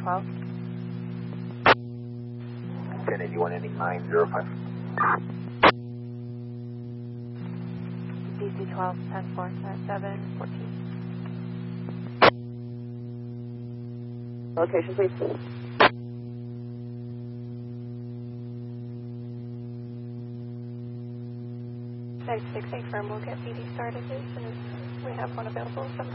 12. 1081 ending 905. DC 12, 10 4, 7, 14. Location, please. 96, firm. We'll get PD started as soon as we have one available.